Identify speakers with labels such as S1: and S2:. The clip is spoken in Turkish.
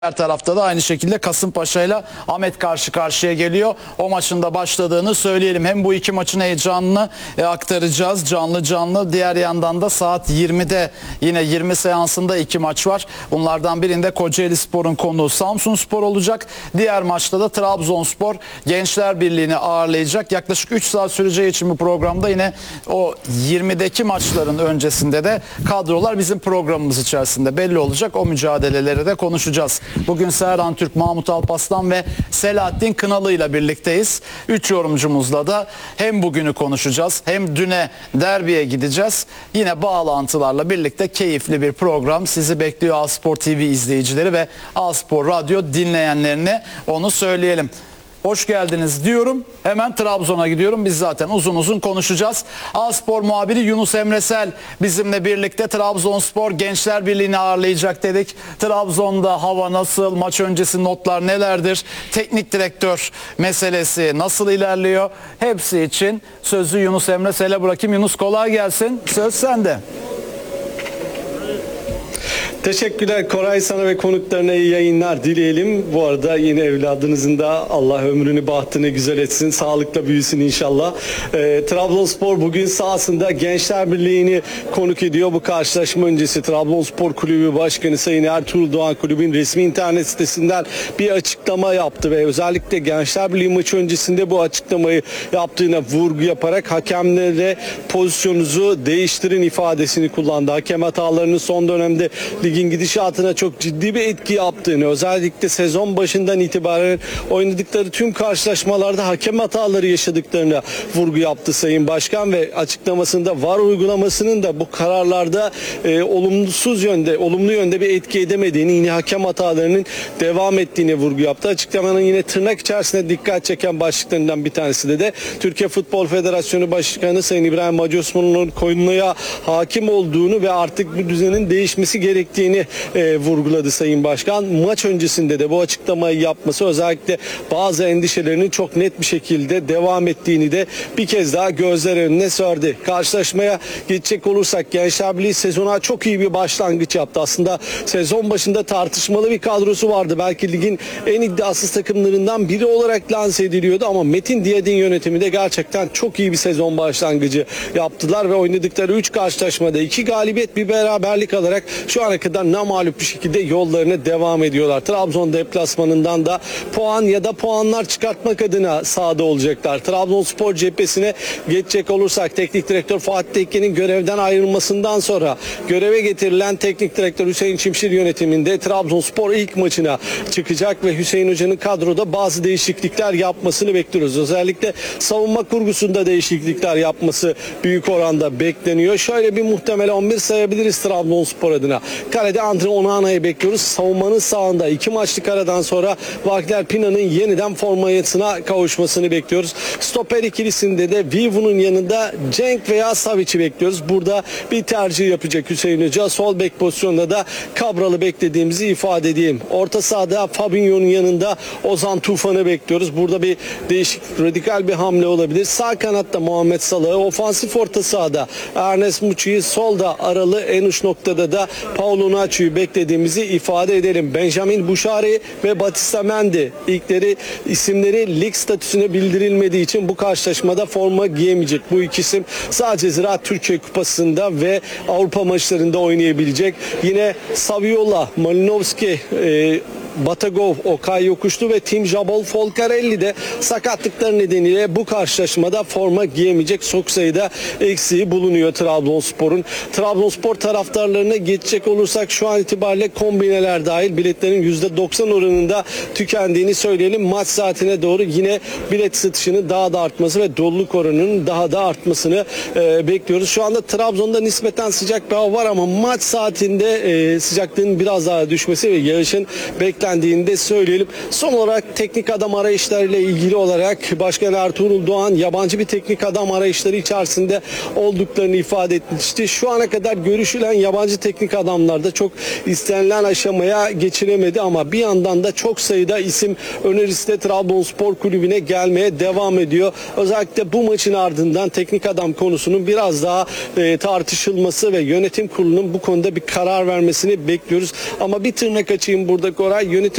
S1: Diğer tarafta da aynı şekilde Kasımpaşa ile Ahmet karşı karşıya geliyor. O maçın da başladığını söyleyelim. Hem bu iki maçın heyecanını aktaracağız canlı canlı. Diğer yandan da saat 20'de yine 20 seansında iki maç var. Bunlardan birinde Kocaelispor'un konuğu Samsunspor olacak. Diğer maçta da Trabzonspor Gençler Birliği'ni ağırlayacak. Yaklaşık 3 saat süreceği için bu programda yine o 20'deki maçların öncesinde de kadrolar bizim programımız içerisinde belli olacak. O mücadeleleri de konuşacağız. Bugün Serhan Türk, Mahmut Alpaslan ve Selahattin Kınalı ile birlikteyiz. 3 yorumcumuzla da hem bugünü konuşacağız hem düne derbiye gideceğiz. Yine bağlantılarla birlikte keyifli bir program sizi bekliyor A-Spor TV izleyicileri ve A-Spor Radyo dinleyenlerine, onu söyleyelim. Hoş geldiniz diyorum. Hemen Trabzon'a gidiyorum. Biz zaten uzun uzun konuşacağız. A-Spor muhabiri Yunus Emresel bizimle birlikte. Trabzonspor Gençler Birliği'ni ağırlayacak dedik. Trabzon'da hava nasıl? Maç öncesi notlar nelerdir? Teknik direktör meselesi nasıl ilerliyor? Hepsi için sözü Yunus Emresel'e bırakayım. Yunus, kolay gelsin. Söz sende.
S2: Teşekkürler Koray, sana ve konuklarına iyi yayınlar dileyelim. Bu arada yeni evladınızın da Allah ömrünü bahtını güzel etsin. Sağlıkla büyüsün inşallah. Trabzonspor bugün sahasında Gençler Birliği'ni konuk ediyor. Bu karşılaşma öncesi Trabzonspor Kulübü Başkanı Sayın Ertuğrul Doğan kulübün resmi internet sitesinden bir açıklama yaptı ve özellikle Gençler Birliği maçı öncesinde bu açıklamayı yaptığına vurgu yaparak hakemlere pozisyonunuzu değiştirin ifadesini kullandı. Hakem hatalarının son dönemde ligin gidişatına çok ciddi bir etki yaptığını, özellikle sezon başından itibaren oynadıkları tüm karşılaşmalarda hakem hataları yaşadıklarına vurgu yaptı Sayın Başkan ve açıklamasında VAR uygulamasının da bu kararlarda olumlu yönde bir etki edemediğini, yine hakem hatalarının devam ettiğine vurgu yaptı. Açıklamanın yine tırnak içerisinde dikkat çeken başlıklarından bir tanesi de Türkiye Futbol Federasyonu Başkanı Sayın İbrahim Hacı Osman'ın konuya hakim olduğunu ve artık bu düzenin değişmesi gerektiğini vurguladı Sayın Başkan. Maç öncesinde de bu açıklamayı yapması özellikle bazı endişelerinin çok net bir şekilde devam ettiğini de bir kez daha gözler önüne serdi. Karşılaşmaya geçecek olursak Gençler Birliği sezona çok iyi bir başlangıç yaptı. Aslında sezon başında tartışmalı bir kadrosu vardı. Belki ligin en iddiasız takımlarından biri olarak lanse ediliyordu ama Metin Diyadin yönetimi de gerçekten çok iyi bir sezon başlangıcı yaptılar ve oynadıkları 3 karşılaşmada 2 galibiyet bir beraberlik alarak şu ana kadar namağlup bir şekilde yollarına devam ediyorlar. Trabzon deplasmanından da puan ya da puanlar çıkartmak adına sahada olacaklar. Trabzonspor cephesine geçecek olursak teknik direktör Fatih Tekke'nin görevden ayrılmasından sonra göreve getirilen teknik direktör Hüseyin Çimşir yönetiminde Trabzonspor ilk maçına çıkacak ve Hüseyin Hoca'nın kadroda bazı değişiklikler yapmasını bekliyoruz. Özellikle savunma kurgusunda değişiklikler yapması büyük oranda bekleniyor. Şöyle bir muhtemel 11 sayabiliriz Trabzonspor adına. Kalede Andre Onana'yı bekliyoruz. Savunmanın sağında 2 maçlık aradan sonra Wagner Pina'nın yeniden formasına kavuşmasını bekliyoruz. Stoper ikilisinde de Vivu'nun yanında Cenk veya Savic'i bekliyoruz. Burada bir tercih yapacak Hüseyin Hoca. Sol bek pozisyonunda da Cabral'ı beklediğimizi ifade edeyim. Orta sahada Fabinho'nun yanında Ozan Tufan'ı bekliyoruz. Burada bir değişik, radikal bir hamle olabilir. Sağ kanatta Muhammed Salah'ı, ofansif orta sahada Ernest Muçi'yi, solda aralı en uç noktada da Paulo Nacho'yu beklediğimizi ifade edelim. Benjamin Bouchard ve Batista Mendy isimleri lig statüsüne bildirilmediği için bu karşılaşmada forma giyemeyecek. Bu iki isim sadece Ziraat Türkiye Kupası'nda ve Avrupa maçlarında oynayabilecek. Yine Saviola, Malinovski, Batagov, Okay Yokuşlu ve Tim Jabol Folcarelli de sakatlıkları nedeniyle bu karşılaşmada forma giyemeyecek. Çok sayıda eksiği bulunuyor Trabzonspor'un. Trabzonspor taraftarlarına geçecek olursak şu an itibariyle kombineler dahil biletlerin %90 oranında tükendiğini söyleyelim. Maç saatine doğru yine bilet satışının daha da artması ve doluluk oranının daha da artmasını bekliyoruz. Şu anda Trabzon'da nispeten sıcak bir hava var ama maç saatinde sıcaklığın biraz daha düşmesi ve yağışın beklendiğini de söyleyelim. Son olarak teknik adam arayışlarıyla ilgili olarak Başkan Ertuğrul Doğan yabancı bir teknik adam arayışları içerisinde olduklarını ifade etmişti. Şu ana kadar görüşülen yabancı teknik adamlar da çok istenilen aşamaya geçiremedi ama bir yandan da çok sayıda isim önerisi de Trabzonspor Kulübü'ne gelmeye devam ediyor. Özellikle bu maçın ardından teknik adam konusunun biraz daha tartışılması ve yönetim kurulunun bu konuda bir karar vermesini bekliyoruz. Ama bir tırnak açayım burada Koray. yönetim